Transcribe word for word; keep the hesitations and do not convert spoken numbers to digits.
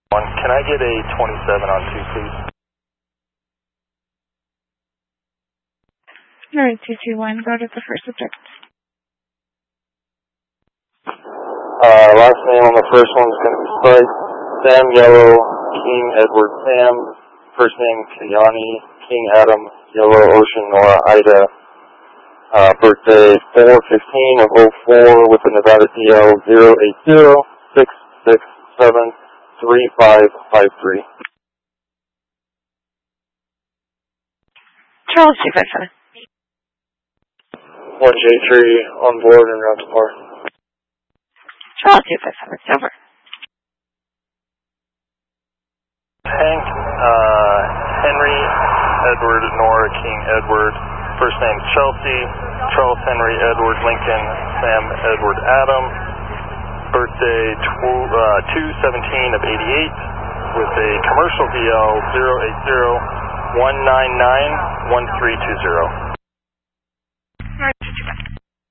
One. Can I get a twenty-seven on two, please? Alright, two two one, go to the first subject. Uh, last name on the first one is going to be Spike. Sam Yellow, King Edward Sam. First name Kayani, King Adam, Yellow Ocean Nora Ida. Uh, birthday four fifteen of oh four with a Nevada D L zero eight zero six six seven three five five three. Charles two five seven. one J three on board and route to par. Charles two five seven, it's over. Hank, uh, Henry, Edward, Nora, King, Edward. First name Chelsea, Charles Henry, Edward, Lincoln, Sam, Edward, Adam. Birthday two seventeen of eighty-eight with a commercial D L zero eight zero one nine nine one three two zero. Alright, two two one.